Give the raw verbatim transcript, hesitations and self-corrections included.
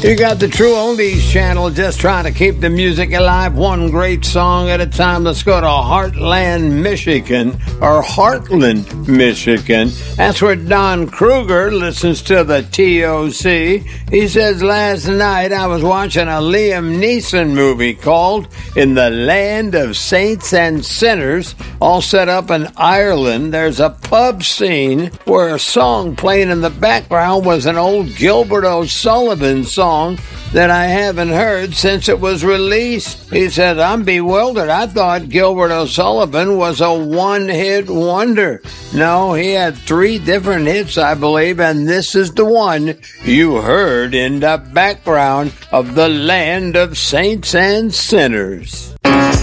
You got the True Oldies channel, just trying to keep the music alive, one great song at a time. Let's go to Heartland, Michigan, or Heartland, Michigan. That's where Don Kruger listens to the T O C. He says, last night I was watching a Liam Neeson movie called In the Land of Saints and Sinners, all set up in Ireland. There's a pub scene where a song playing in the background was an old Gilbert O'Sullivan song that I haven't heard since it was released. He said, I'm bewildered. I thought Gilbert O'Sullivan was a one-hit wonder. No, he had three different hits, I believe, and this is the one you heard in the background of The Land of Saints and Sinners.